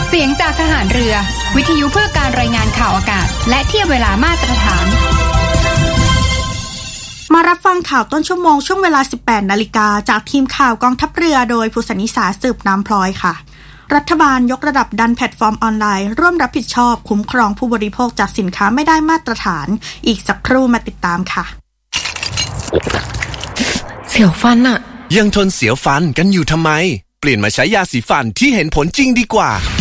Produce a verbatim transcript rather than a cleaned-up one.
เสียงจากทหารเรือวิทยุเพื่อการรายงานข่าวอากาศและเทียบเวลามาตรฐานมารับฟังข่าวต้นชั่วโมงช่วงเวลา สิบแปดนาฬิกา จากทีมข่าวกองทัพเรือโดยผู้สนิสาสืบน้ำพลอยค่ะรัฐบาลยกระดับดันแพลตฟอร์มออนไลน์ร่วมรับผิดชอบคุ้มครองผู้บริโภคจากสินค้าไม่ได้มาตรฐานอีกสักครู่มาติดตามค่ะเสียวฟันอะยังทนเสียวฟันกันอยู่ทำไมเปลี่ยนมาใช้ยาสีฟันที่เห็นผลจริงดีกว่า